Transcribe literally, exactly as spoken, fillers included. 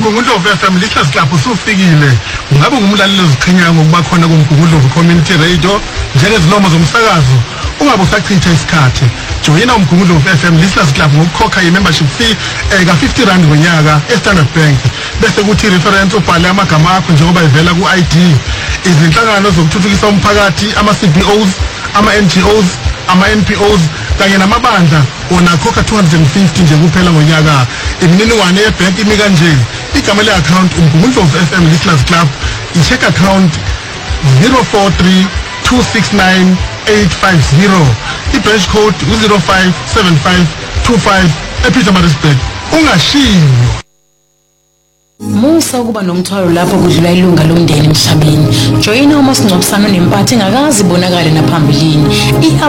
uMgungundlovu F M Listeners Club usufikile. Ungabe ngumlaleli oziqhenyayo ngokuba khona kuMgungundlovu Community Radio njengezilomo zomsakazo. Ungabe usachitha isikhathi. Joyina uMgungundlovu F M Listeners Club ngokukhokha i-membership fee eka fifty rand ngonyaka eStandard Bank. Bese kuthi reference ubhale amagama akho njengoba ivela ku-I D. Izinhlangano zokuthuthukisa umphakathi, ama-C B Os, ama-N G Os, ama-N P Os kanye namabandla onakhokha two hundred fifty nje kuphela ngonyaka. Imininingwane yebhank imi kanje: igama le-account uMgungundlovu F M Listeners Club, i-check account zero four three two six nine eight five zero, i-branch code zero five seven five two five ePietermaritzburg. Ungashiyo Musa ukuba nomthwalo lapho kudlula ilunga lomndeni emhlabeni. Joyina umasingcwabisano nempatho engakazi ibonakale naphambilini.